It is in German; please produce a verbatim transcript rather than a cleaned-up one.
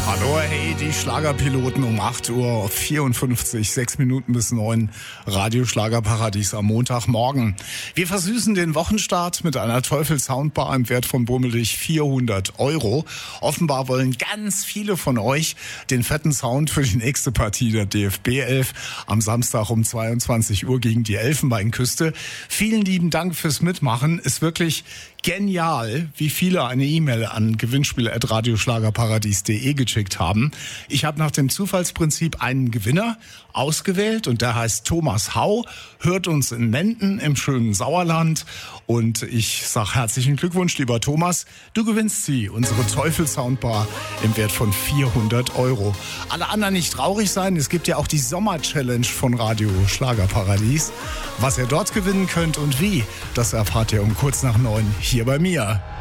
Hallo, hey, die Schlagerpiloten um acht Uhr vierundfünfzig, sechs Minuten bis neun, Radio Schlagerparadies am Montagmorgen. Wir versüßen den Wochenstart mit einer Teufel-Soundbar im Wert von bummelig vierhundert Euro. Offenbar wollen ganz viele von euch den fetten Sound für die nächste Partie der D F B elf am Samstag um zweiundzwanzig Uhr gegen die Elfenbeinküste. Vielen lieben Dank fürs Mitmachen. Ist wirklich genial, wie viele eine E-Mail an gewinnspiel at radioschlagerparadies punkt de geschickt haben. Ich habe nach dem Zufallsprinzip einen Gewinner ausgewählt und der heißt Thomas Hau, hört uns in Menden im schönen Sauerland und ich sage herzlichen Glückwunsch, lieber Thomas. Du gewinnst sie, unsere Teufel-Soundbar im Wert von vierhundert Euro. Alle anderen nicht traurig sein, es gibt ja auch die Sommer-Challenge von Radio Schlagerparadies. Was ihr dort gewinnen könnt und wie, das erfahrt ihr um kurz nach neun hier bei mir.